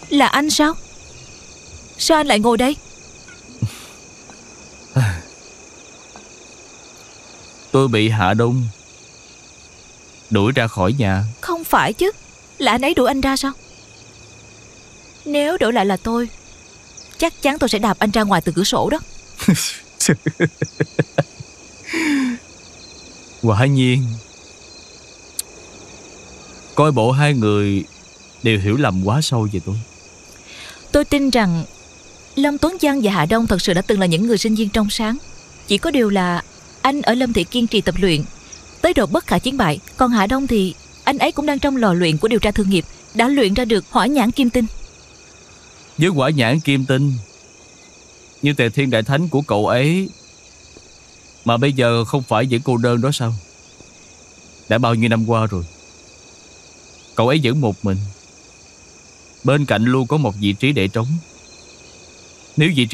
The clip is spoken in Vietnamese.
Là anh sao? Sao anh lại ngồi đây? Tôi bị Hạ Đông đuổi ra khỏi nhà. Không phải chứ. Là anh ấy đuổi anh ra sao? Nếu đổi lại là tôi, chắc chắn tôi sẽ đạp anh ra ngoài từ cửa sổ đó. Quả nhiên. Coi bộ hai người đều hiểu lầm quá sâu về tôi. Tôi tin rằng Lâm Tuấn Giang và Hạ Đông thật sự đã từng là những người sinh viên trong sáng. Chỉ có điều là anh ở Lâm Thị kiên trì tập luyện tới độ bất khả chiến bại. Còn Hạ Đông thì anh ấy cũng đang trong lò luyện của điều tra thương nghiệp, đã luyện ra được hỏa nhãn kim tinh. Với hỏa nhãn kim tinh như Tề Thiên Đại Thánh của cậu ấy mà bây giờ không phải vẫn cô đơn đó sao? Đã bao nhiêu năm qua rồi, cậu ấy vẫn một mình. Bên cạnh luôn có một vị trí để trống. Nếu vị trí